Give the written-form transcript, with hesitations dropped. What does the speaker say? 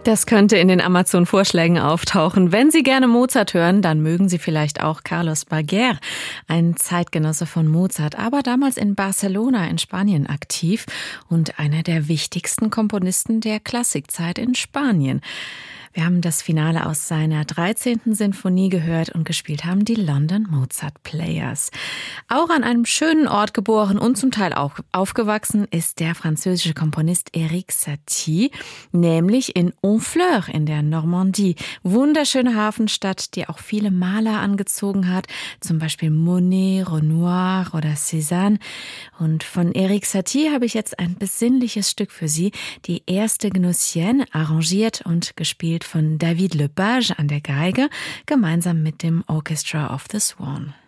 Das könnte in den Amazon-Vorschlägen auftauchen. Wenn Sie gerne Mozart hören, dann mögen Sie vielleicht auch Carlos Barguer, ein Zeitgenosse von Mozart, aber damals in Barcelona in Spanien aktiv und einer der wichtigsten Komponisten der Klassikzeit in Spanien. Wir haben das Finale aus seiner 13. Sinfonie gehört und gespielt haben die London Mozart Players. Auch an einem schönen Ort geboren und zum Teil auch aufgewachsen ist der französische Komponist Erik Satie, nämlich in Honfleur in der Normandie. Wunderschöne Hafenstadt, die auch viele Maler angezogen hat, zum Beispiel Monet, Renoir oder Cézanne. Und von Erik Satie habe ich jetzt ein besinnliches Stück für Sie, die erste Gnossienne, arrangiert und gespielt von David Lepage an der Geige, gemeinsam mit dem Orchestra of the Swan.